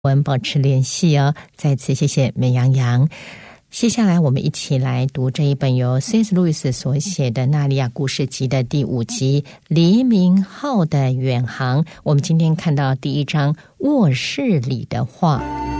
我们保持联系哦。再次谢谢美羊羊。接下来我们一起来读这一本由 C.S. 路易斯所写的《纳利亚故事集》的第5集《黎明号的远航》。我们今天看到第1章卧室里的话。